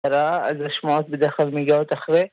אז השמועות בדרך כלל מגיעות אחרי,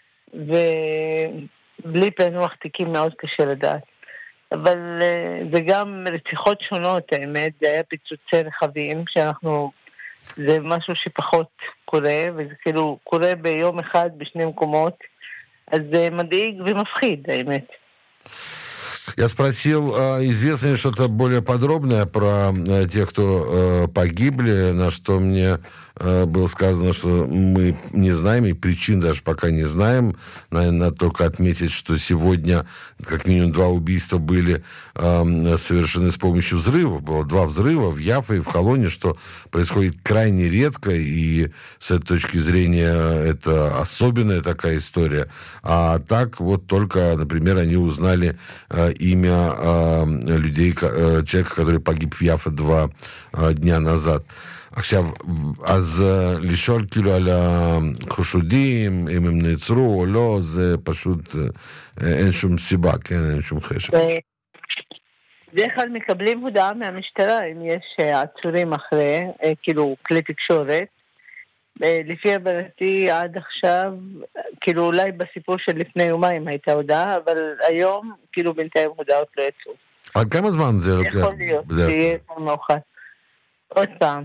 ובלי פענוח תיקים מאוד קשה לדעת. אבל זה גם רציחות שונות, האמת, זה היה פיצוצי רכבים, זה משהו שפחות קורה, וזה כאילו קורה ביום אחד בשני מקומות, אז זה מדאיג ומפחיד, האמת. Я спросил, известно ли что-то более подробное про тех, кто погибли, на что мне было сказано, что мы не знаем, и причин даже пока не знаем. Наверное, надо только отметить, что сегодня как минимум 2 убийства были совершены с помощью взрывов. Было 2 взрыва в Яффе и в Холоне, что происходит крайне редко, и с этой точки зрения это особенная такая история. А так вот только, например, они узнали имя людей, человека, который погиб в Яффе 2 дня назад. עכשיו, אז לשאול כאילו על החשודים, אם הם נעצרו או לא, זה פשוט, אין שום סיבה, כן? אין שום חשד. בדרך כלל מקבלים הודעה מהמשטרה, אם יש עצורים אחרי, כאילו כלי תקשורת. לפי הבנתי עד עכשיו, כאילו אולי בסיפור של לפני יומיים הייתה הודעה, אבל היום כאילו בינתיים הודעות לא יצאו. על כמה זמן זה לוקח? יכול להיות, שיהיה מאוחד. עוד פעם.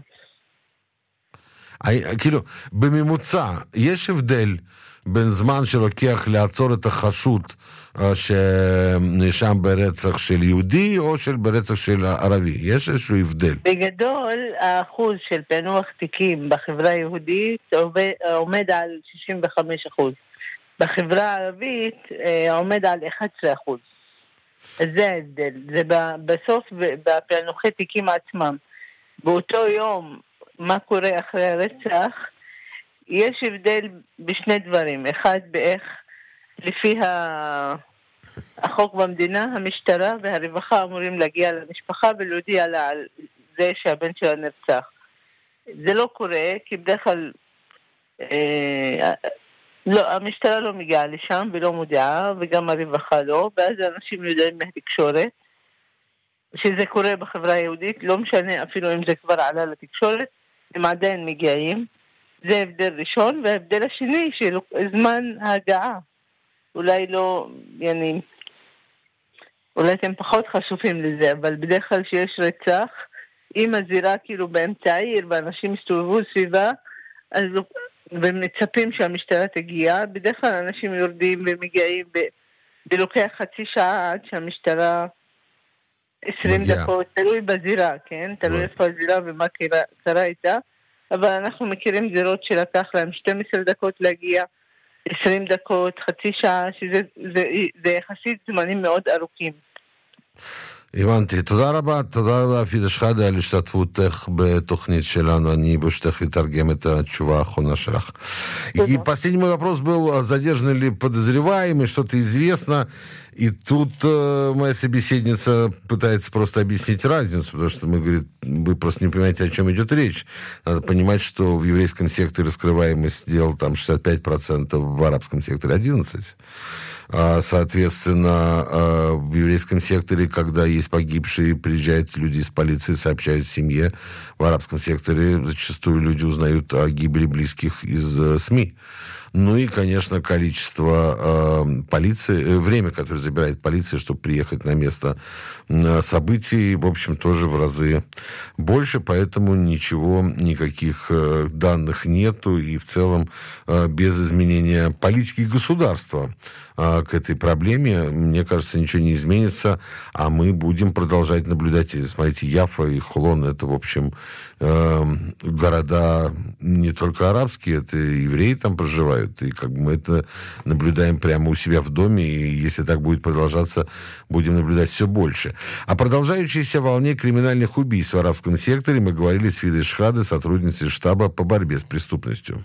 כאילו, בממוצע, יש הבדל בין זמן שלוקח לעצור את החשוד שנאשם ברצח של יהודי או ברצח של ערבי? יש איזשהו הבדל? בגדול, האחוז של פענוח תיקים בחברה היהודית עומד על 65%. בחברה הערבית עומד על 11%. אז זה ההבדל. זה בסוף, בפענוחי תיקים עצמם. באותו יום, מה קורה אחרי הרצח, יש הבדל בשני דברים. אחד, באיך לפי החוק במדינה, המשטרה והרווחה אמורים להגיע למשפחה ולהודיע לה על זה שהבן שלה נרצח. זה לא קורה, כי בדרך כלל לא, המשטרה לא מגיעה לשם ולא מודיעה, וגם הרווחה לא, ואז אנשים יודעים מהתקשורת, שזה קורה בחברה היהודית, לא משנה אפילו אם זה כבר עלה לתקשורת, הם עדיין מגיעים. זה הבדל ראשון, וההבדל השני של זמן ההגעה. אולי לא, אולי אתם פחות חשופים לזה, אבל בדרך כלל שיש רצח, אם הזירה כאילו באמצע העיר, ואנשים מסתובבו סביבה, אז ומצפים שהמשטרה תגיע, בדרך כלל אנשים יורדים ומגיעים, ולוקח חצי שעה עד שהמשטרה 20 דקות, תלוי בזירה, כן? תלוי איפה הזירה ומה קרה איתה, אבל אנחנו מכירים זירות שלקח להם 12 דקות להגיע, 20 דקות, חצי שעה, שזה יחסית זמנים מאוד ארוכים. הבנתי. תודה רבה, פידה שחאדה, על השתתפותך בתוכנית שלנו. אני ברשותך לתרגם את התשובה האחרונה שלך. И последний мой вопрос был, задержаны ли подозреваемые, что-то известно. И тут моя собеседница пытается просто объяснить разницу, потому что мы говорит, вы просто не понимаете, о чем идет речь. Надо понимать, что в еврейском секторе раскрываемость дел там 65%, в арабском секторе 11%. Соответственно, в еврейском секторе, когда есть погибшие, приезжают люди из полиции, сообщают семье. В арабском секторе зачастую люди узнают о гибели близких из СМИ. Ну и, конечно, количество полиции, время, которое забирает полиция, чтобы приехать на место событий, в общем, тоже в разы больше, поэтому никаких данных нету, и в целом без изменения политики государства к этой проблеме, мне кажется, ничего не изменится, а мы будем продолжать наблюдать. Смотрите, Яффа и Холон, это, в общем, города не только арабские, это евреи там проживают, и как бы мы это наблюдаем прямо у себя в доме, и если так будет продолжаться, будем наблюдать все больше. О продолжающейся волне криминальных убийств в арабском секторе мы говорили с Фидой Шхаде, сотрудницей штаба по борьбе с преступностью.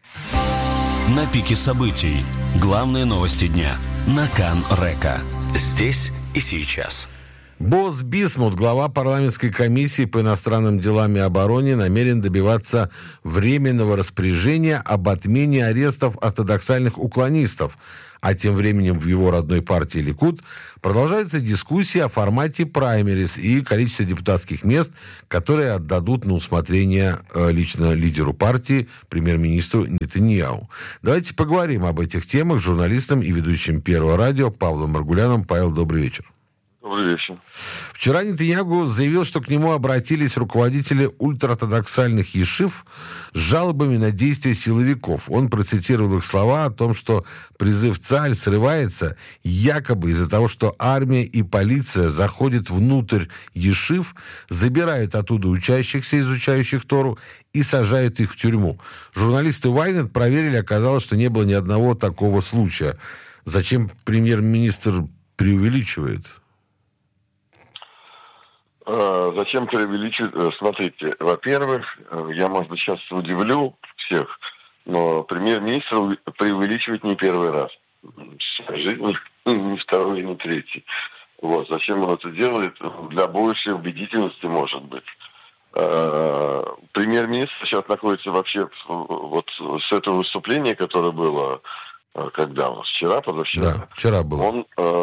На пике событий. Главные новости дня. На Кан-Река. Здесь и сейчас. Босс Бисмут, глава парламентской комиссии по иностранным делам и обороне, намерен добиваться временного распоряжения об отмене арестов ортодоксальных уклонистов. А тем временем в его родной партии «Ликуд» продолжаются дискуссии о формате праймерис и количестве депутатских мест, которые отдадут на усмотрение лично лидеру партии, премьер-министру Нетаньяху. Давайте поговорим об этих темах с журналистом и ведущим Первого радио Павлом Маргуляном. Павел, добрый вечер. Добрый вечер. Вчера Нетаньяху заявил, что к нему обратились руководители ультраортодоксальных ешив с жалобами на действия силовиков. Он процитировал их слова о том, что призыв ЦАЛЬ срывается якобы из-за того, что армия и полиция заходят внутрь ешив, забирают оттуда учащихся, изучающих Тору, и сажают их в тюрьму. Журналисты Ynet проверили, оказалось, что не было ни одного такого случая. Зачем премьер-министр преувеличивает? Зачем преувеличивать? Смотрите, во-первых, я, может быть, сейчас удивлю всех, но премьер-министр преувеличивает не первый раз. Жизнь не второй, не третий. Вот. Зачем он это делает? Для большей убедительности, может быть. Премьер-министр сейчас находится вообще вот с этого выступления, которое было когда у нас? Вчера, позавчера? Да, вчера было. Он,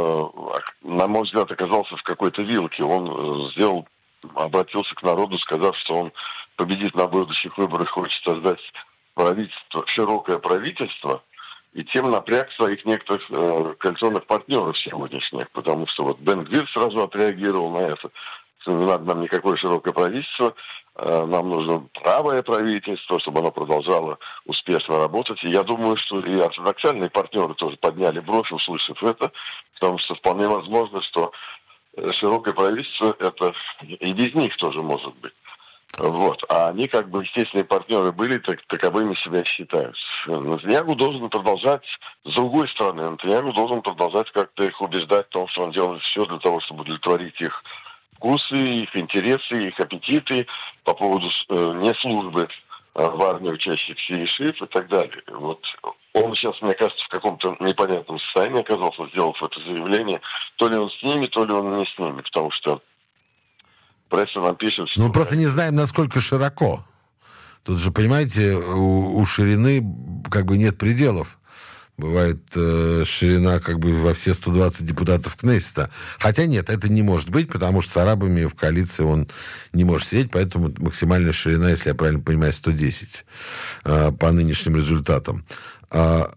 на мой взгляд, оказался в какой-то вилке. Он обратился к народу, сказав, что он победит на будущих выборах, хочет создать правительство, широкое правительство, и тем напряг своих некоторых коалиционных партнеров сегодняшних, потому что вот Бен Гвир сразу отреагировал на это. Не надо нам никакое широкое правительство, нам нужно правое правительство, чтобы оно продолжало успешно работать. И я думаю, что и ортодоксальные партнеры тоже подняли бровь, услышав это, потому что вполне возможно, что широкое правительство это и без них тоже может быть. Вот. А они, как бы, естественные партнеры были, таковыми себя считают. Нетаньяху должен продолжать, с другой стороны, Нетаньяху должен продолжать как-то их убеждать в том, что он делает все для того, чтобы удовлетворить их вкусы, их интересы, их аппетиты по поводу не службы в армии учащихся ешив и так далее. Вот он сейчас, мне кажется, в каком-то непонятном состоянии оказался, сделав это заявление. То ли он с ними, то ли он не с ними, потому что пресса нам пишет, что... Мы просто не знаем, насколько широко. Тут же, понимаете, у ширины как бы нет пределов. Бывает ширина как бы во все 120 депутатов Кнессета. Хотя нет, это не может быть, потому что с арабами в коалиции он не может сидеть, поэтому максимальная ширина, если я правильно понимаю, 110 по нынешним результатам. Это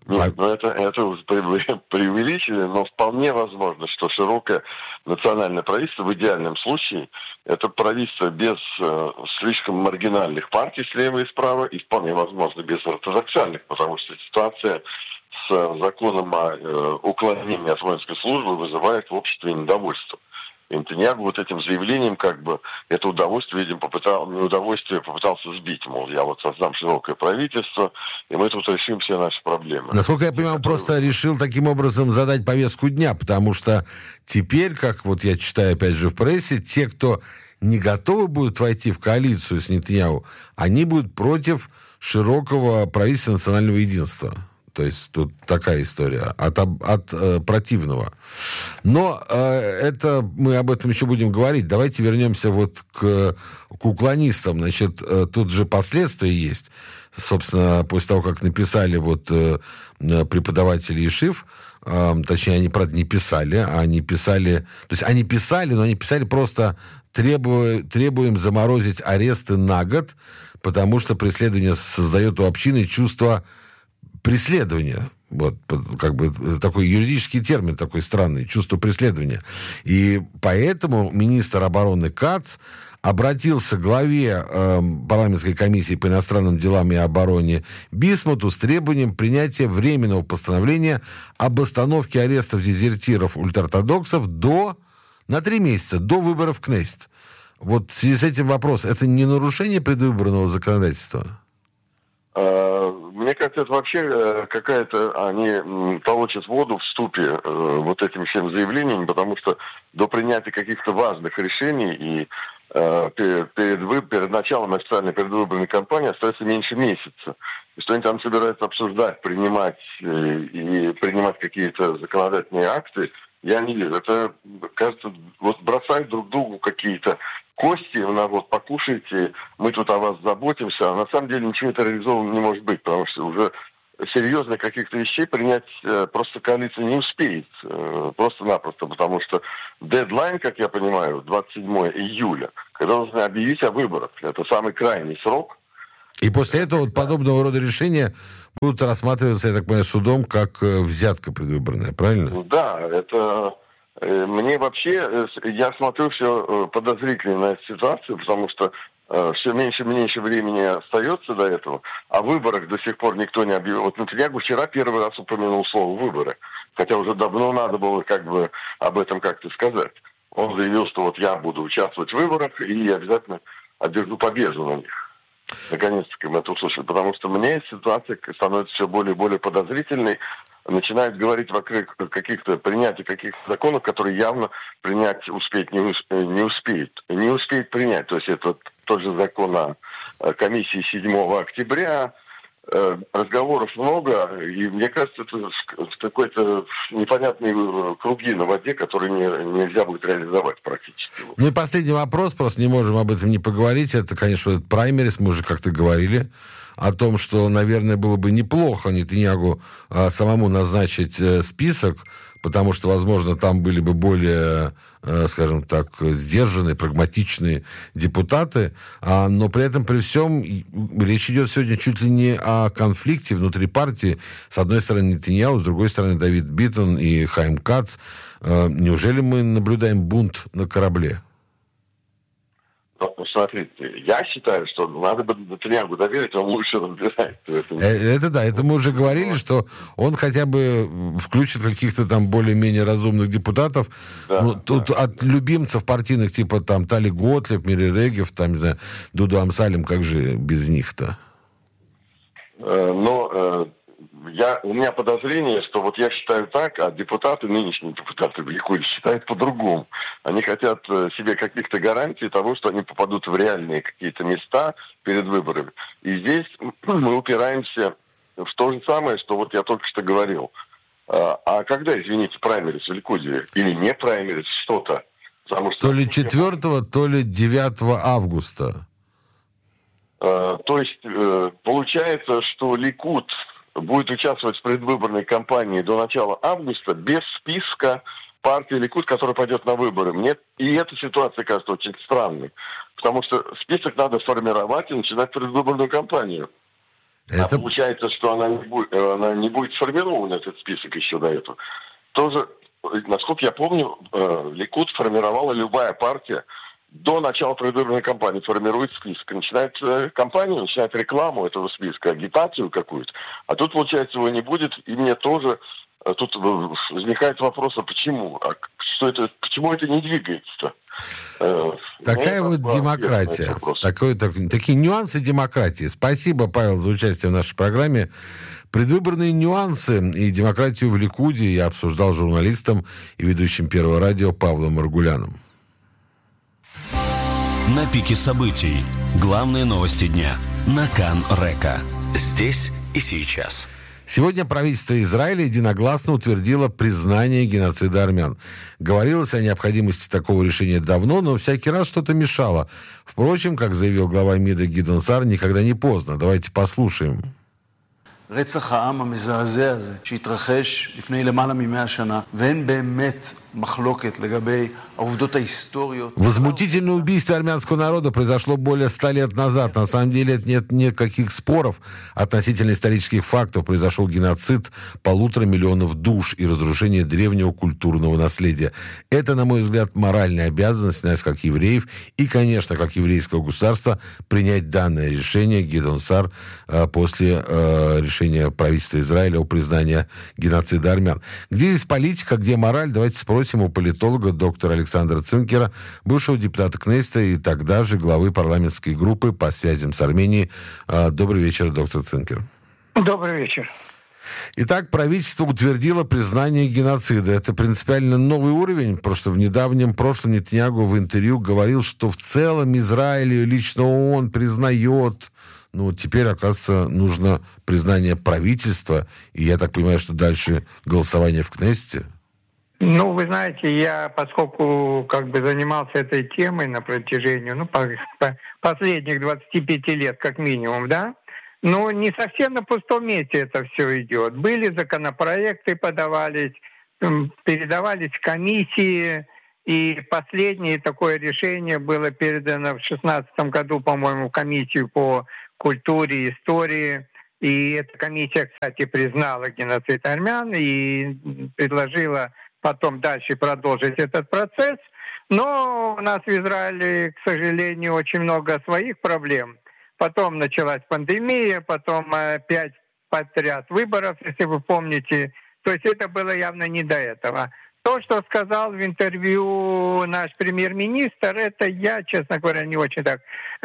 преувеличили, но вполне возможно, что широкое национальное правительство в идеальном случае это правительство без слишком маргинальных партий слева и справа, и вполне возможно без ортодоксальных, потому что ситуация с законом о уклонении от воинской службы вызывает в обществе недовольство. И Нетаньяху вот этим заявлением как бы это удовольствие, видимо, попытался сбить. Мол, я вот создам широкое правительство, и мы тут решим все наши проблемы. Насколько я понимаю, он просто решил таким образом задать повестку дня, потому что теперь, как вот я читаю опять же в прессе, те, кто не готовы будут войти в коалицию с Нетаньяху, они будут против широкого правительства национального единства. То есть тут такая история от противного. Но это мы об этом еще будем говорить. Давайте вернемся вот к уклонистам. Значит, тут же последствия есть. Собственно, после того, как написали вот преподаватели ешив, точнее, они, правда, не писали, а они писали... То есть они писали, но они писали просто требуем заморозить аресты на год, потому что преследование создает у общины чувство преследования. Вот, как бы такой юридический термин такой странный, чувство преследования. И поэтому министр обороны Кац обратился к главе парламентской комиссии по иностранным делам и обороне Бисмуту с требованием принятия временного постановления об остановке арестов дезертиров ультраортодоксов на 3 месяца, до выборов в Кнессет. Вот в связи с этим вопрос, это не нарушение предвыборного законодательства? Мне кажется, это вообще какая-то... Они толочат воду в ступе вот этим всем заявлением, потому что до принятия каких-то важных решений и перед началом официальной предвыборной кампании остается меньше месяца. И что они там собираются обсуждать, принимать какие-то законодательные акты, Я не вижу. Это, кажется, вот бросают друг другу какие-то кости, вот покушайте, мы тут о вас заботимся, а на самом деле ничего это реализовано не может быть, потому что уже серьезно каких-то вещей принять просто коалиция не успеет. Просто-напросто, потому что дедлайн, как я понимаю, 27 июля, когда нужно объявить о выборах. Это самый крайний срок. И после этого вот подобного рода решения будут рассматриваться, я так понимаю, судом как взятка предвыборная, правильно? Да, это... Мне вообще, я смотрю все подозрительно на эту ситуацию, потому что все меньше и меньше времени остается до этого, о выборах до сих пор никто не объявил. Вот Нетаньяху вчера первый раз упомянул слово «выборы», хотя уже давно надо было как бы об этом как-то сказать. Он заявил, что вот я буду участвовать в выборах и обязательно одержу победу на них. Наконец-таки мы это услышали, потому что мне ситуация становится все более и более подозрительной. Начинают говорить вокруг каких-то принятия каких-то законов, которые явно принять успеть не успеет принять. То есть это тот же закон о комиссии 7 октября. Разговоров много, и мне кажется, это в какой-то непонятные круги на воде, которые нельзя будет реализовать практически. Ну и последний вопрос, просто не можем об этом не поговорить. Это, конечно, праймерис, мы уже как-то говорили о том, что, наверное, было бы неплохо Нетаньяху самому назначить список, потому что, возможно, там были бы более, скажем так, сдержанные, прагматичные депутаты, но при этом, при всем, речь идет сегодня чуть ли не о конфликте внутри партии. С одной стороны Нетаньяху, с другой стороны Давид Биттен и Хайм Кац. Неужели мы наблюдаем бунт на корабле? Ну, смотрите, я считаю, что надо бы Нетаньяху доверить, он лучше разбирается. Это да, это мы уже говорили, что он хотя бы включит каких-то там более-менее разумных депутатов. Да, ну, тут да. От любимцев партийных, типа там Тали Готлеб, Мири Регев, там, не знаю, Дуду Амсалем, как же без них-то? У меня подозрение, что вот я считаю так, а депутаты, нынешние депутаты в Ликуде считают по-другому. Они хотят себе каких-то гарантий того, что они попадут в реальные какие-то места перед выборами. И здесь мы упираемся в то же самое, что вот я только что говорил. А когда, извините, праймерис в Ликуде? Или не праймерис, что-то? Потому что... То ли 4, то ли 9 августа. То есть получается, что Ликуд будет участвовать в предвыборной кампании до начала августа без списка партии Ликуд, которая пойдет на выборы. Мне и эта ситуация кажется очень странной, потому что список надо формировать и начинать предвыборную кампанию. А получается, что она не будет сформирована, этот список еще до этого. Тоже, насколько я помню, Ликуд формировала любая партия, до начала предвыборной кампании формирует список, начинает кампанию, начинает рекламу этого списка, агитацию какую-то. А тут, получается, его не будет, и мне тоже тут возникает вопрос, а почему? Почему это не двигается-то? Такая вот демократия. Такие нюансы демократии. Спасибо, Павел, за участие в нашей программе. Предвыборные нюансы и демократию в Ликуде я обсуждал с журналистом и ведущим Первого радио Павлом Маргуляном. На пике событий. Главные новости дня. На Кан-Река. Здесь и сейчас. Сегодня правительство Израиля единогласно утвердило признание геноцида армян. Говорилось о необходимости такого решения давно, но всякий раз что-то мешало. Впрочем, как заявил глава МИДа Гидеон Саар, никогда не поздно. Давайте послушаем. רצח העם המזעזע הזה שהתרחש לפני למעלה מ100 שנה, ואין באמת מחלוקת לגבי העובדות ההיסטוריות. Возмутительное убийство армянского народа произошло более 100 лет назад. На самом деле нет никаких споров относительно исторических фактов. Произошел геноцид 1,5 миллиона душ и разрушение древнего культурного наследия. Это, на мой взгляд, моральная обязанность нас, как евреев, и, конечно, как еврейского государства, принять данное решение. Гидеон Саар после решения правительства Израиля о признании геноцида армян. Где здесь политика, где мораль? Давайте спросим у политолога доктора Александра Цинкера, бывшего депутата Кнессета и тогда же главы парламентской группы по связям с Арменией. Добрый вечер, доктор Цинкер. Добрый вечер. Итак, правительство утвердило признание геноцида. Это принципиально новый уровень, потому что в недавнем прошлом Нетаньяху в интервью говорил, что в целом Израиль и лично он признает. Ну, теперь, оказывается, нужно признание правительства. И я так понимаю, что дальше голосование в Кнессете. Ну, вы знаете, я, поскольку занимался этой темой на протяжении, последних 25 лет как минимум, да, не совсем на пустом месте это все идет. Были законопроекты, подавались, передавались комиссии, и последнее такое решение было передано в 2016 году, по-моему, в комиссию по культуре и истории. И эта комиссия, кстати, признала геноцид армян и предложила потом дальше продолжить этот процесс. Но у нас в Израиле, к сожалению, очень много своих проблем. Потом началась пандемия, потом 5 подряд выборов, если вы помните. То есть это было явно не до этого. То, что сказал в интервью наш премьер-министр, это я, честно говоря, не очень так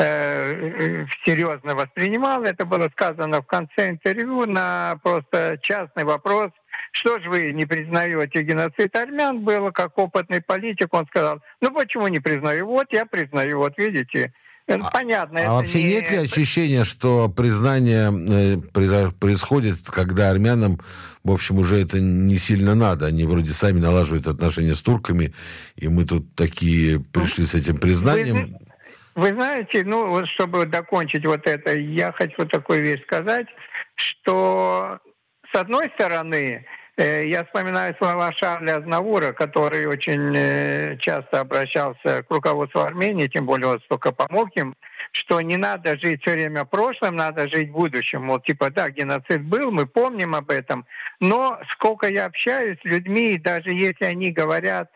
серьезно воспринимал. Это было сказано в конце интервью на просто частный вопрос. Что же вы не признаете геноцид армян? Было как опытный политик, он сказал, почему не признаю? Вот я признаю, вот видите. Понятно. А вообще нет ли ощущения, что признание происходит, когда армянам, в общем, уже это не сильно надо? Они вроде сами налаживают отношения с турками, и мы тут такие пришли с этим признанием. Вы знаете, чтобы докончить вот это, я хочу такую вещь сказать, что с одной стороны, я вспоминаю слова Шарля Азнавура, который очень часто обращался к руководству Армении, тем более он столько помог им, что не надо жить все время прошлым, надо жить будущим. Мол, да, геноцид был, мы помним об этом, но сколько я общаюсь с людьми, даже если они говорят,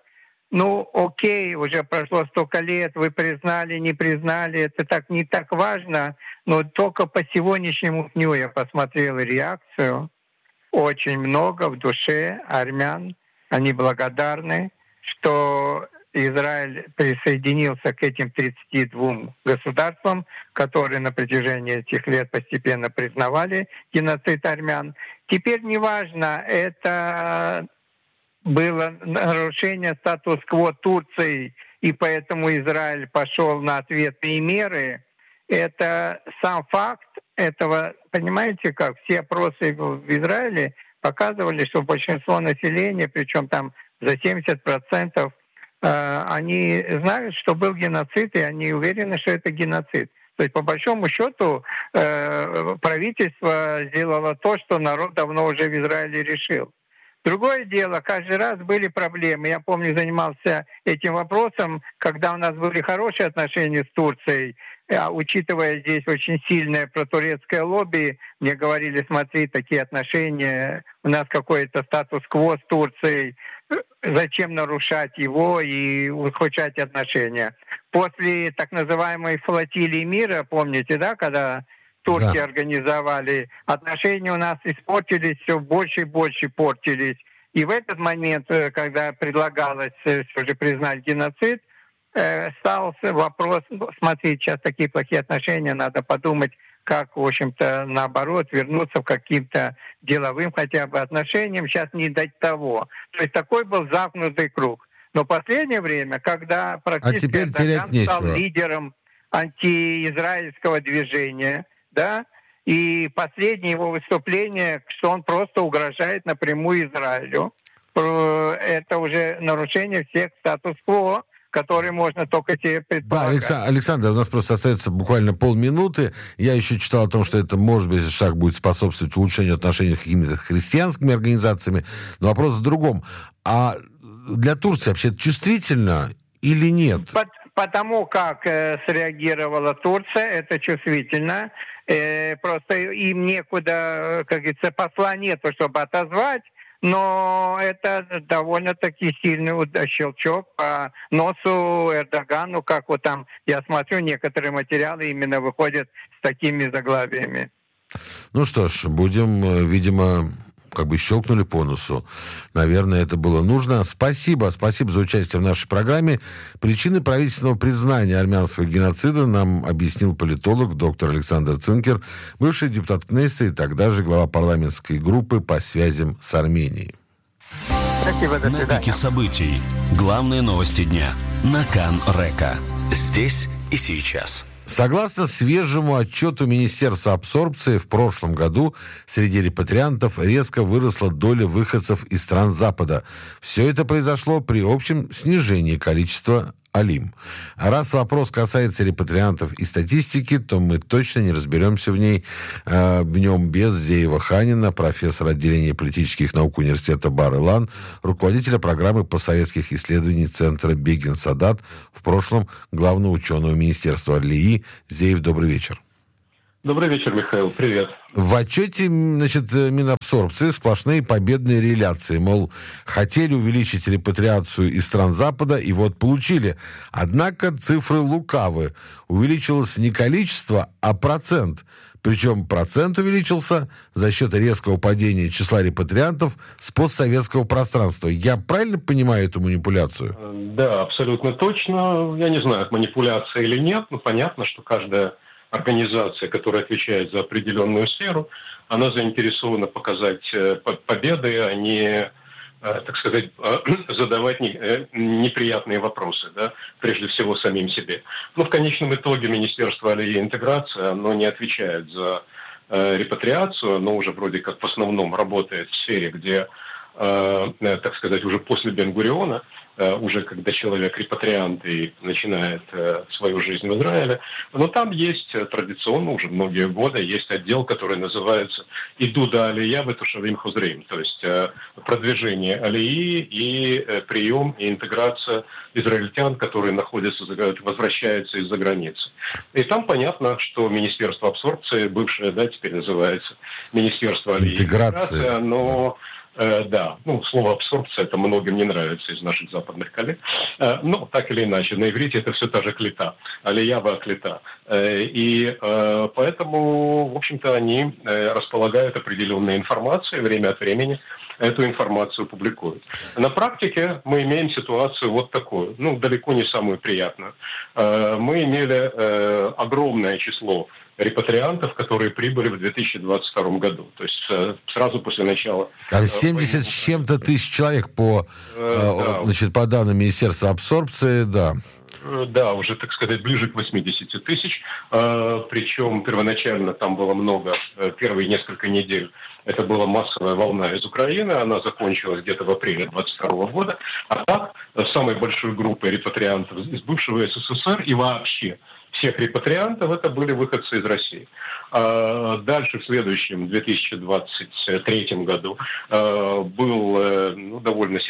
окей, уже прошло столько лет, вы признали, не признали, это не так важно, но только по сегодняшнему дню я посмотрел реакцию. Очень много в душе армян. Они благодарны, что Израиль присоединился к этим 32 государствам, которые на протяжении этих лет постепенно признавали геноцид армян. Теперь неважно, это было нарушение статус-кво Турции, и поэтому Израиль пошел на ответные меры. Это сам факт этого, понимаете, как все опросы в Израиле показывали, что большинство населения, причем там за 70%, они знают, что был геноцид, и они уверены, что это геноцид. То есть, по большому счету, правительство сделало то, что народ давно уже в Израиле решил. Другое дело, каждый раз были проблемы. Я помню, занимался этим вопросом, когда у нас были хорошие отношения с Турцией, учитывая здесь очень сильное протурецкое лобби, мне говорили, смотри, такие отношения, у нас какой-то статус-кво с Турцией, зачем нарушать его и ухудшать отношения. После так называемой флотилии мира, помните, да, когда турки организовали, отношения у нас испортились, все больше и больше портились. И в этот момент, когда предлагалось все же признать геноцид, стал вопрос, смотрите, сейчас такие плохие отношения, надо подумать, как, в общем-то, наоборот, вернуться к каким-то деловым хотя бы отношениям, сейчас не до того. То есть такой был замкнутый круг. Но в последнее время, когда практически Эрдоган стал лидером антиизраильского движения, да, и последнее его выступление, что он просто угрожает напрямую Израилю, это уже нарушение всех статус-кво, которые можно только себе предполагать. Да, Александр, у нас просто остается буквально полминуты. Я еще читал о том, что это, может быть, шаг будет способствовать улучшению отношений с какими-то христианскими организациями. Но вопрос в другом. А для Турции вообще чувствительно или нет? Потому как среагировала Турция, это чувствительно. Просто им некуда, как говорится, посла нету, чтобы отозвать. Но это довольно-таки сильный щелчок по носу Эрдогану, как вот там, я смотрю, некоторые материалы именно выходят с такими заглавиями. Ну что ж, будем, видимо, щелкнули по носу. Наверное, это было нужно. Спасибо за участие в нашей программе. Причины правительственного признания армянского геноцида нам объяснил политолог доктор Александр Цинкер, бывший депутат Кнессета и тогда же глава парламентской группы по связям с Арменией. Спасибо, до свидания. На пике событий. Главные новости дня на Кан Река. Здесь и сейчас. Согласно свежему отчету Министерства абсорбции, в прошлом году среди репатриантов резко выросла доля выходцев из стран Запада. Все это произошло при общем снижении количества алим. А раз вопрос касается репатриантов и статистики, то мы точно не разберемся в нем без Зеева-Ханина, профессора отделения политических наук университета Бар-Илан, руководителя программы постсоветских исследований Центра Бегин-Садат, в прошлом главного ученого Министерства Алии. Зеев, добрый вечер. Добрый вечер, Михаил. Привет. В отчете, Минабсорбции сплошные победные реляции. Мол, хотели увеличить репатриацию из стран Запада, и вот получили. Однако цифры лукавы. Увеличилось не количество, а процент. Причем процент увеличился за счет резкого падения числа репатриантов с постсоветского пространства. Я правильно понимаю эту манипуляцию? Да, абсолютно точно. Я не знаю, манипуляция или нет, но понятно, что каждая организация, которая отвечает за определенную сферу, она заинтересована показать победы, а не, так сказать, задавать неприятные вопросы, да, прежде всего самим себе. Но в конечном итоге Министерство Алии и интеграции, оно не отвечает за репатриацию, оно уже вроде как в основном работает в сфере, где, так сказать, уже после Бен-Гуриона, уже когда человек репатриант и начинает свою жизнь в Израиле. Но там есть традиционно уже многие годы, есть отдел, который называется «Идуда Алия вэтушавим хузрим», то есть продвижение Алии и прием и интеграция израильтян, которые возвращаются из-за границы. И там понятно, что Министерство абсорбции, бывшее, да, теперь называется Министерство Алии и интеграции, оно... Да, слово «абсорбция» это многим не нравится из наших западных коллег. Но так или иначе, на иврите это все та же клита, алиява клита. И поэтому, в общем-то, они располагают определенной информацией, время от времени эту информацию публикуют. На практике мы имеем ситуацию вот такую, далеко не самую приятную. Мы имели огромное число репатриантов, которые прибыли в 2022 году. То есть сразу после начала... Там 70 с чем-то тысяч человек по данным Министерства абсорбции, да. Да, уже, так сказать, ближе к 80 тысяч. Причем первоначально там было много, первые несколько недель. Это была массовая волна из Украины, она закончилась где-то в апреле 2022 года. А так, самой большой группой репатриантов из бывшего СССР и вообще всех репатриантов это были выходцы из России. Дальше в следующем, 2023 году, был довольно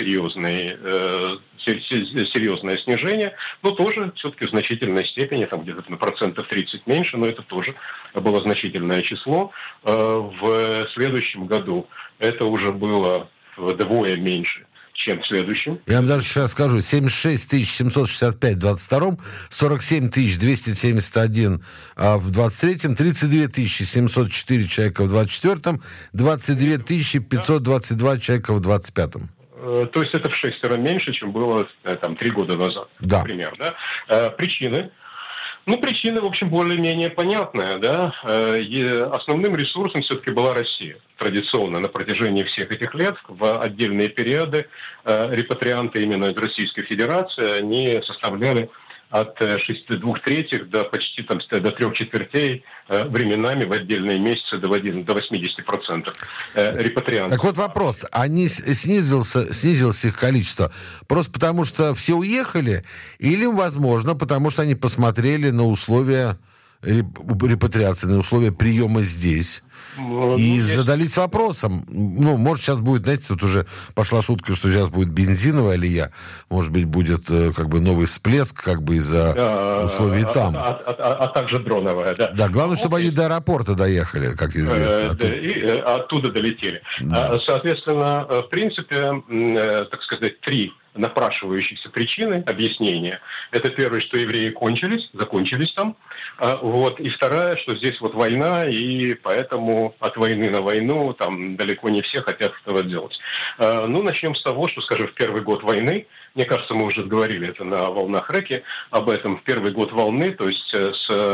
серьезное снижение, но тоже все-таки в значительной степени, там где-то на 30% меньше, но это тоже было значительное число. В следующем году это уже было вдвое меньше, чем в следующем. Я вам даже сейчас скажу, 76 765 в 22-м, 47 271 в 23-м, 32 704 человека в 24-м, 22 522 человека в 25-м. То есть это в 6 раз меньше, чем было 3 года назад, например. Да? Причины? Причина, в общем, более-менее понятная. Да? Основным ресурсом все-таки была Россия. Традиционно на протяжении всех этих лет, в отдельные периоды, репатрианты именно из Российской Федерации, они составляли от 2/3 до почти до 3/4 временами в отдельные месяцы до 80% репатриантов. Так вот вопрос, снизилось их количество просто потому, что все уехали, или, возможно, потому что они посмотрели на условия репатриации, на условия приема здесь, и задались вопросом, может, сейчас будет, знаете, тут уже пошла шутка, что сейчас будет бензиновая алия, может быть, будет новый всплеск, из-за условий там. А также дроновая, да. Да, главное, чтобы они до аэропорта доехали, как известно. И оттуда долетели. Да. Соответственно, в принципе, так сказать, 3 напрашивающихся причины объяснения. Это первое, что евреи закончились там. И вторая, что здесь война, и поэтому от войны на войну там далеко не все хотят этого делать. Начнем с того, что, скажем, в первый год войны, мне кажется, мы уже говорили это на волнах Реки об этом, в первый год волны, то есть с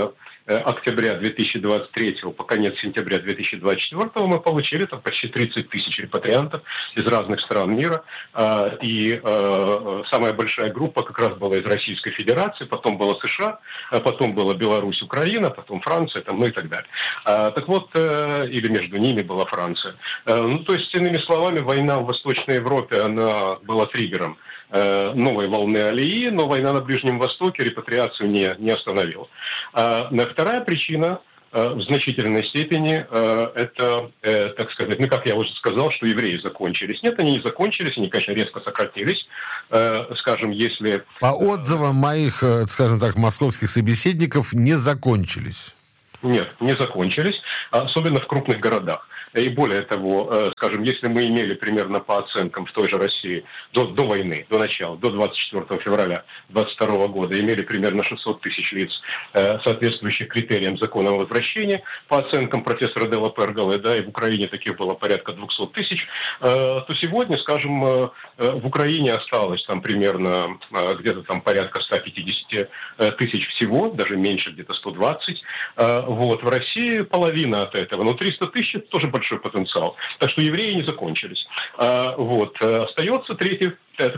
октября 2023 по конец сентября 2024 мы получили там почти 30 тысяч репатриантов из разных стран мира. И самая большая группа как раз была из Российской Федерации, потом была США, потом была Беларусь, Украина, потом Франция, там, ну и так далее. Так вот, или между ними была Франция. Ну, то есть, иными словами, война в Восточной Европе, она была триггером новой волны алии, но война на Ближнем Востоке репатриацию не остановила. Вторая причина в значительной степени это, так сказать, ну, как я уже сказал, что евреи закончились. Нет, они не закончились, они, конечно, резко сократились. Скажем, если... По отзывам моих, скажем так, московских собеседников, не закончились. Нет, не закончились, особенно в крупных городах. И более того, скажем, если мы имели примерно по оценкам в той же России до войны, до начала, до 24 февраля 2022 года, имели примерно 600 тысяч лиц, соответствующих критериям закона о возвращении, по оценкам профессора Делла Пергалы, да, и в Украине таких было порядка 200 тысяч, то сегодня, скажем, в Украине осталось там примерно где-то там порядка 150 тысяч всего, даже меньше, где-то 120. Вот, в России половина от этого, но 300 тысяч тоже большой потенциал. Так что евреи не закончились. Вот. Остается третья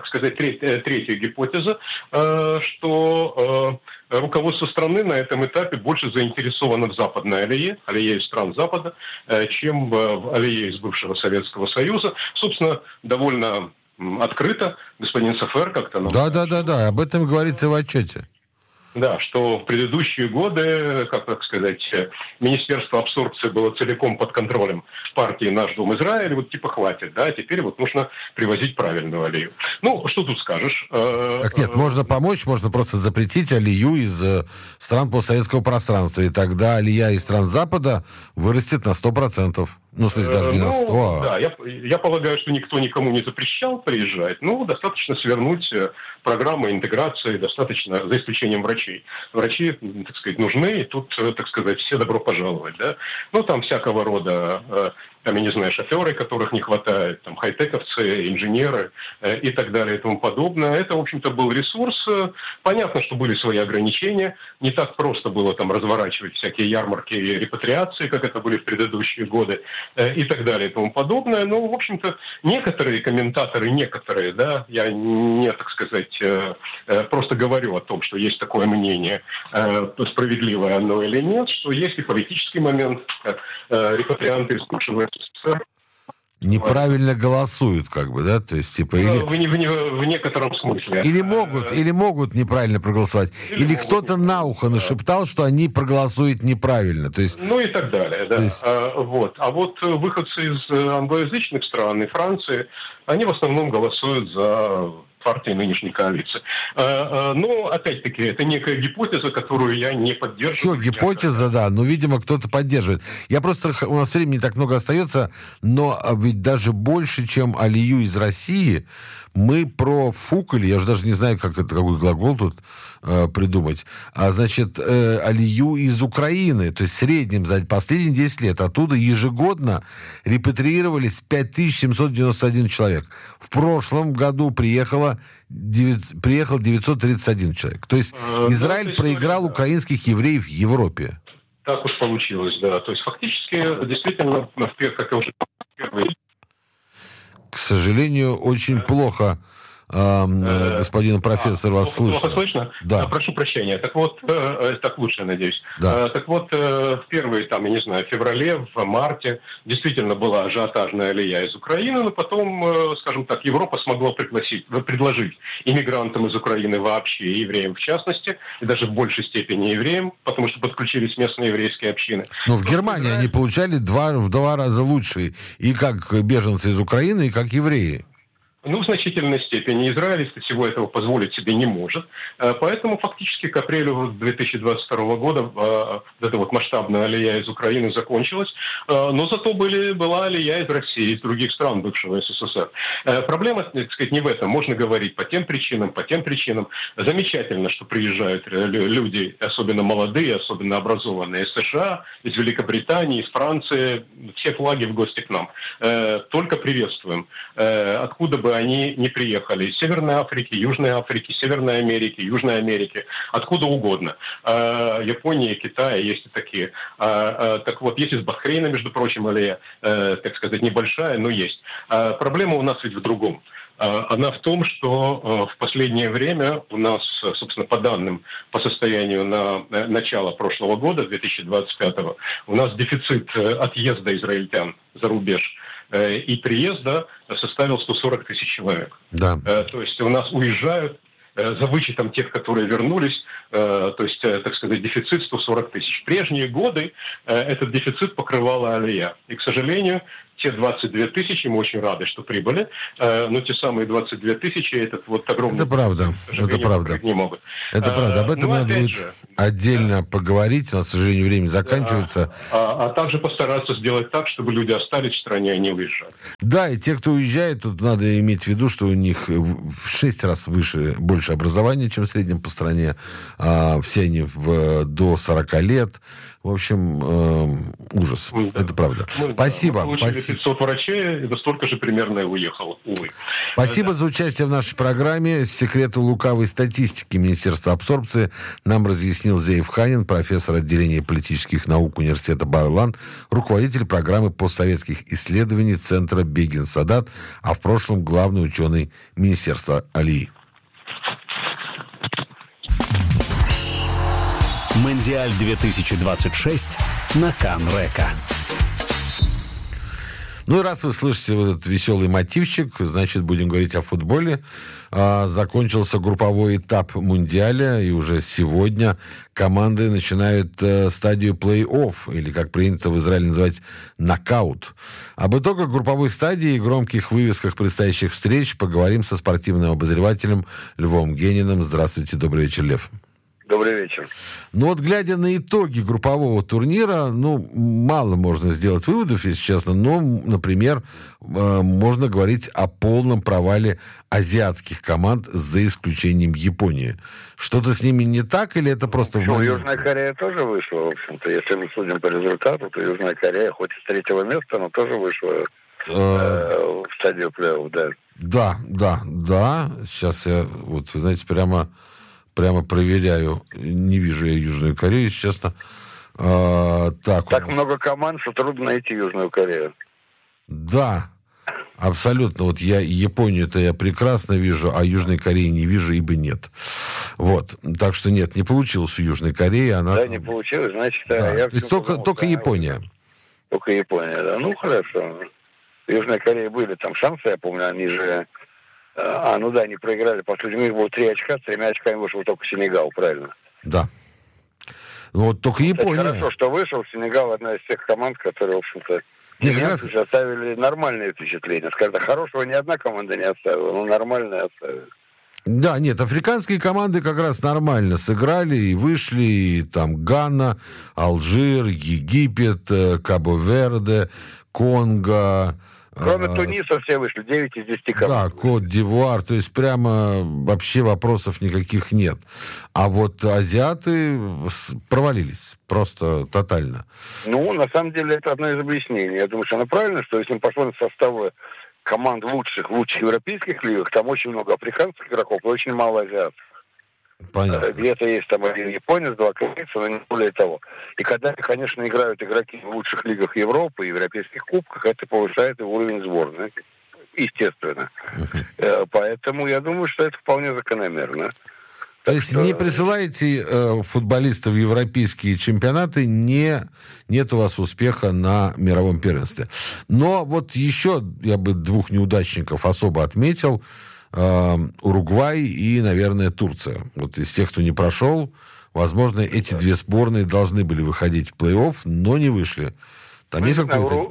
гипотеза, что руководство страны на этом этапе больше заинтересовано в западной алие из стран Запада, чем в алие из бывшего Советского Союза. Собственно, довольно открыто господин Сафер как-то... Да, об этом говорится в отчете. Да, что в предыдущие годы, как так сказать, Министерство абсорбции было целиком под контролем партии «Наш Дом Израиль», вот типа хватит, да, теперь вот нужно привозить правильную алию. Ну, что тут скажешь? Так нет, можно помочь, можно просто запретить алию из стран постсоветского пространства, и тогда алия из стран Запада вырастет на 100%. Ну, в смысле, даже не на 100. Да, я полагаю, что никто никому не запрещал приезжать. Ну, достаточно свернуть программы интеграции, достаточно, за исключением врачей. Врачи, так сказать, нужны, и тут, так сказать, все добро пожаловать, да. Ну, там всякого рода... там, я не знаю, шоферы, которых не хватает, там, хай-тековцы, инженеры и так далее и тому подобное. Это, в общем-то, был ресурс. Понятно, что были свои ограничения. Не так просто было там разворачивать всякие ярмарки и репатриации, как это были в предыдущие годы, и так далее и тому подобное. Но, в общем-то, некоторые комментаторы, да, я не, так сказать, просто говорю о том, что есть такое мнение, справедливое оно или нет, что есть и политический момент, репатрианты из бывшего СССР неправильно голосуют, как бы, да, то есть типа или в некотором смысле или могут неправильно проголосовать, или кто-то на ухо нашептал, что они проголосуют неправильно, то есть ну и так далее, да. Есть... А вот выходцы из англоязычных стран и Франции, они в основном голосуют за партии нынешней коалиции. Но, опять-таки, это некая гипотеза, которую я не поддерживаю. Все, гипотеза, да, но, видимо, кто-то поддерживает. Я просто... У нас времени не так много остается, но ведь даже больше, чем алию из России, мы профукали, я уже даже не знаю, как это, какой глагол тут придумать, значит, алию из Украины, то есть в среднем за последние 10 лет оттуда ежегодно репатриировались 5791 человек. В прошлом году приехал 931 человек. То есть Израиль проиграл украинских евреев в Европе. Так уж получилось, да. То есть фактически, действительно, как я уже первый... К сожалению, очень плохо, господин профессор, вас слышно. Плохо слышно? Да. Прошу прощения. Так вот, так лучше, надеюсь. Да. Так вот, в первые, там, я не знаю, в феврале, в марте действительно была ажиотажная алия из Украины, но потом, скажем так, Европа смогла предложить иммигрантам из Украины вообще, и евреям в частности, и даже в большей степени евреям, потому что подключились местные еврейские общины. Но в Германии они получали в два раза лучше, и как беженцы из Украины, и как евреи. Ну, в значительной степени. Израиль всего этого позволить себе не может. Поэтому фактически к апрелю 2022 года эта вот масштабная алия из Украины закончилась. Но зато была алия из России, из других стран бывшего СССР. Проблема, так сказать, не в этом. Можно говорить по тем причинам. Замечательно, что приезжают люди, особенно молодые, особенно образованные из США, из Великобритании, из Франции. Все флаги в гости к нам. Только приветствуем. Откуда бы они не приехали из Северной Африки, Южной Африки, Северной Америки, Южной Америки, откуда угодно. Япония, Китай, есть и такие. Так вот, есть из Бахрейна, между прочим, аллея, так сказать, небольшая, но есть. Проблема у нас ведь в другом. Она в том, что в последнее время у нас, собственно, по данным по состоянию на начало прошлого года, 2025, у нас дефицит отъезда израильтян за рубеж и приезда составил 140 тысяч человек. Да. То есть у нас уезжают, за вычетом тех, которые вернулись, то есть, так сказать, дефицит 140 тысяч. В прежние годы этот дефицит покрывала алия. И, к сожалению, те 22 тысячи, мы очень рады, что прибыли, но те самые 22 тысячи, этот вот огромный... Это правда, это правда. Не могут. Это правда, об этом надо будет отдельно поговорить, у нас, к сожалению, время заканчивается. А также постараться сделать так, чтобы люди остались в стране, а не уезжали. Да, и те, кто уезжает, тут надо иметь в виду, что у них в 6 раз больше образования, чем в среднем по стране, все они до 40 лет. В общем, ужас. Да. Это правда. Спасибо. Мы получили 500 врачей, это столько же примерно и уехало, увы. Спасибо за участие в нашей программе. Секреты лукавой статистики Министерства абсорбции нам разъяснил Зеев Ханин, профессор отделения политических наук Университета Бар-Илан, руководитель программы постсоветских исследований Центра Бегин-Садат, а в прошлом главный ученый Министерства Алии. Мондиаль 2026 на Кан-Река. Ну и раз вы слышите вот этот веселый мотивчик, значит, будем говорить о футболе. Закончился групповой этап Мундиаля, и уже сегодня команды начинают стадию плей-офф, или, как принято в Израиле называть, нокаут. Об итогах групповой стадии и громких вывесках предстоящих встреч поговорим со спортивным обозревателем Львом Гениным. Здравствуйте, добрый вечер, Лев. Добрый вечер. Ну вот, глядя на итоги группового турнира, мало можно сделать выводов, если честно, но, например, можно говорить о полном провале азиатских команд за исключением Японии. Что-то с ними не так или это просто... Южная Корея тоже вышла, в общем-то. Если мы судим по результату, то Южная Корея, хоть и с 3-го места, но тоже вышла в стадию плей-офф, да. Да. Сейчас я, вот, вы знаете, прямо проверяю. Не вижу я Южную Корею, если честно. Так много команд, что трудно найти Южную Корею. Да, абсолютно. Вот Японию-то я прекрасно вижу, а Южной Кореи не вижу, ибо нет. Вот. Так что нет, не получилось у Южной Кореи. Да, не получилось, значит... Да. То есть только Япония. Только Япония, да. Ну, хорошо. В Южной Корее были там шансы, я помню, они же... они проиграли последним. У них было 3 очка, с 3 очками вышел только Сенегал, правильно? Да. Вот только Япония. Хорошо, что вышел. Сенегал одна из тех команд, которые, в общем-то, оставили нормальные впечатления. Скажем, хорошего ни одна команда не оставила, но нормальные оставили. Да, нет, африканские команды как раз нормально сыграли и вышли, и там Гана, Алжир, Египет, Кабо-Верде, Конго... Кроме Туниса все вышли, 9 из 10 команд. Да, Кот-д'Ивуар, то есть прямо вообще вопросов никаких нет. А вот азиаты провалились просто тотально. На самом деле это одно из объяснений. Я думаю, что оно правильно, что если мы посмотрим составы команд в лучших европейских лигах, там очень много африканских игроков и очень мало азиатов. Понятно. Где-то есть там один японец, 2 корейца, но не более того. И когда, конечно, играют игроки в лучших лигах Европы и европейских кубках, это повышает и уровень сборной. Естественно. Поэтому я думаю, что это вполне закономерно. То есть не присылаете футболистов в европейские чемпионаты, нет у вас успеха на мировом первенстве. Но вот еще я бы 2 неудачников особо отметил. Уругвай и, наверное, Турция. Вот из тех, кто не прошел, возможно, эти 2 сборные должны были выходить в плей-офф, но не вышли. Там есть какой-то...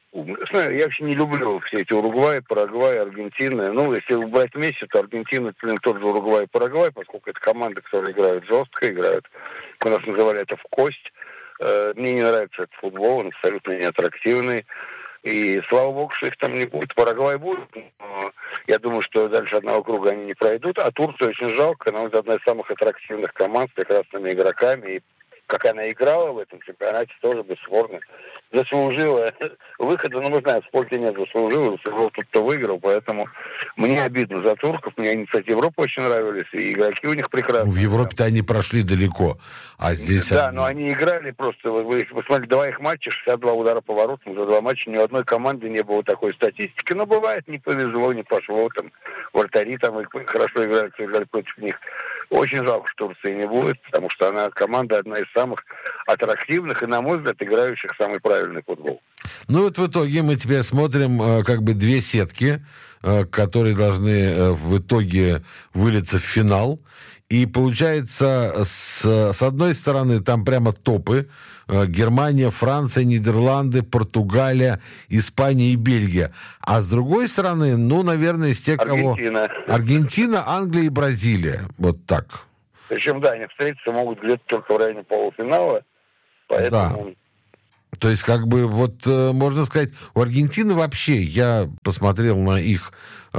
Я вообще не люблю все эти Уругвай, Парагвай, Аргентина. Если брать вместе, то Аргентина, тот же Уругвай и Парагвай, поскольку это команды, которые играют жестко, играют, у нас называли это в кость. Мне не нравится этот футбол, он абсолютно неаттрактивный. И слава богу, что их там не будет. Парагвай будет, но я думаю, что дальше одного круга они не пройдут. А Турцию очень жалко, она одна из самых аттрактивных команд с прекрасными игроками. И как она играла в этом чемпионате, тоже бесспорно заслужила выхода, но мы знаем, в спорте нет заслужила тот, кто выиграл, поэтому мне обидно за турков. Мне они, кстати, Европа очень нравились, и игроки у них прекрасные. Ну, в Европе-то они прошли далеко, а здесь... Да, но они играли просто, вы посмотрели, 2 их матча, 62 удара по воротам за 2 матча, ни у одной команды не было такой статистики, но бывает, не повезло, не пошло, там, вратари там хорошо играли, кто играли против них. Очень жалко, что Турции не будет, потому что она команда одна из самых аттрактивных и, на мой взгляд, играющих самый правильный футбол. Ну вот в итоге мы теперь смотрим как бы 2 сетки, которые должны в итоге вылиться в финал. И получается, с одной стороны, там прямо топы. Германия, Франция, Нидерланды, Португалия, Испания и Бельгия. А с другой стороны, ну, наверное, из тех, Аргентина. кого... Аргентина, Англия и Бразилия. Вот так. Причем, да, они встретиться могут где-то только в районе полуфинала. Поэтому... Да. То есть, как бы, вот, можно сказать, у Аргентины вообще, я посмотрел на их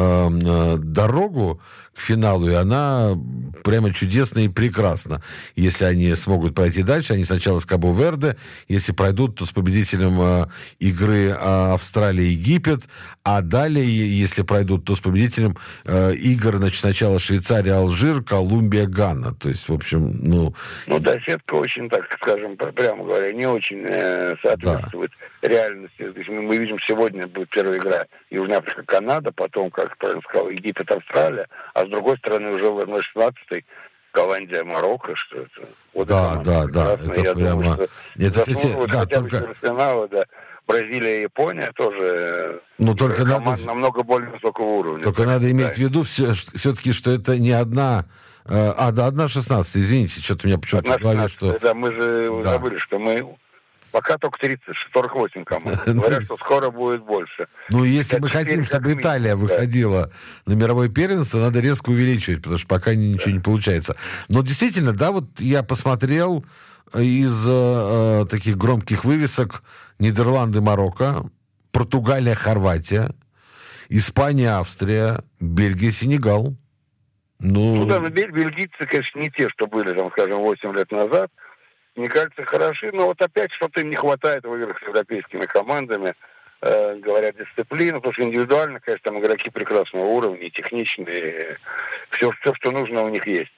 дорогу к финалу, и она прямо чудесна и прекрасна. Если они смогут пройти дальше, они сначала с Кабо-Верде, если пройдут, то с победителем игры Австралия-Египет, а далее, если пройдут, то с победителем игр, значит, сначала Швейцария-Алжир, Колумбия-Гана. То есть, в общем, ну... Ну да, сетка очень, так скажем, прямо говоря, не очень соответствует реальности. То есть мы видим, сегодня будет первая игра Южная Африка-Канада, потом, как правильно сказал, Египет-Австралия, а с другой стороны уже в 16-й Голландия-Марокко, что это... Вот да, это я прямо... Думаю, это, хотя бы четвертьфинала, да. Бразилия и Япония тоже, но только команда намного более высокого уровня. Только надо иметь в виду все-таки, что это не одна... одна 16, извините, что-то у меня почему-то в голове, что... Да, мы же забыли, что мы... Пока только 48 команд. Говорят, что скоро будет больше. Ну, если мы хотим, чтобы Италия выходила на мировое первенство, надо резко увеличивать, потому что пока ничего не получается. Но действительно, да, вот я посмотрел из таких громких вывесок: Нидерланды, Марокко, Португалия, Хорватия, Испания, Австрия, Бельгия, Сенегал. Ну да, но бельгийцы, конечно, не те, что были, там, скажем, 8 лет назад. Мне кажется, хороши, но вот опять что-то им не хватает в играх с европейскими командами, говорят, дисциплина, потому что индивидуально, конечно, там игроки прекрасного уровня, техничные, все, что нужно у них есть.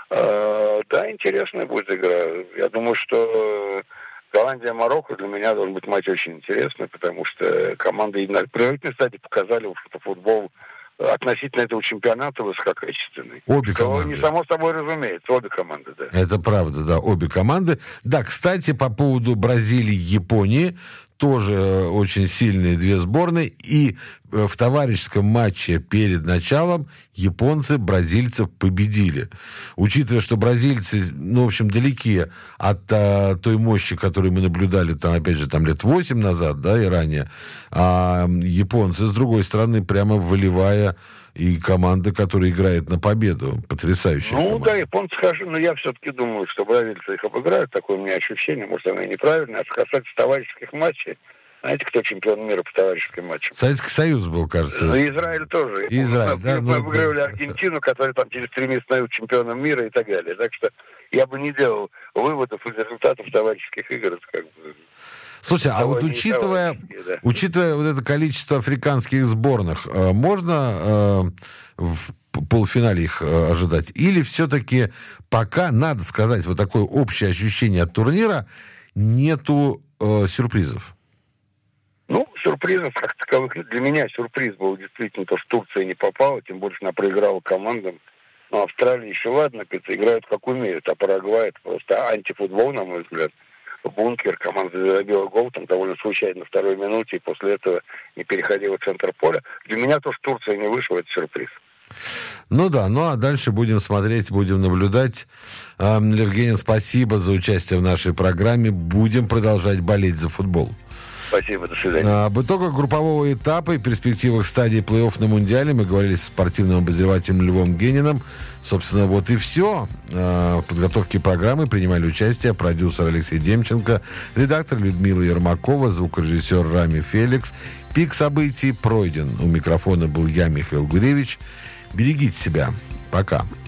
Да, интересная будет игра. Я думаю, что Голландия-Марокко для меня должен быть матч очень интересный, потому что команды на предварительной стадии показали, что футбол относительно этого чемпионата высококачественный. Обе команды. Не само собой разумеется, обе команды, да. Это правда, да, обе команды. Да, кстати, по поводу Бразилии и Японии, тоже очень сильные 2 сборные. И в товарищеском матче перед началом японцы бразильцев победили. Учитывая, что бразильцы, ну, в общем, далеки от той мощи, которую мы наблюдали, там, опять же, там лет 8 назад, да, и ранее, а японцы, с другой стороны, прямо выливая и команда, которая играет на победу. Потрясающая команда. Да, японцы хорошо, но я все-таки думаю, что бразильцы их обыграют. Такое у меня ощущение, может, оно и неправильное. А что касается товарищеских матчей, знаете, кто чемпион мира по товарищеским матчам? Советский Союз был, кажется. Ну, Израиль тоже. Израиль, да. Мы обыгрывали Аргентину, которая там через 3 месяца становится чемпионом мира и так далее. Так что я бы не делал выводов из результатов товарищеских игр. Это как бы... Слушай, а вот учитывая вот это количество африканских сборных, можно в полуфинале их ожидать? Или все-таки пока, надо сказать, вот такое общее ощущение от турнира, нету сюрпризов? Ну, сюрпризов как таковых. Для меня сюрприз был действительно то, что Турция не попала, тем больше она проиграла командам. Но Австралия еще ладно, играют как умеют, а Парагвай это просто антифутбол, на мой взгляд. Бункер, команда забила гол, там довольно случайно на 2-й минуте, и после этого не переходила в центр поля. Для меня то, что Турция не вышла, это сюрприз. Ну да, ну а дальше будем смотреть, будем наблюдать. Евгений, спасибо за участие в нашей программе. Будем продолжать болеть за футбол. Спасибо, до свидания. Об итогах группового этапа и перспективах стадии плей-офф на Мундиале мы говорили с спортивным обозревателем Львом Гениным. Собственно, вот и все. В подготовке программы принимали участие продюсер Алексей Демченко, редактор Людмила Ермакова, звукорежиссер Рами Феликс. Пик событий пройден. У микрофона был я, Михаил Гуревич. Берегите себя. Пока.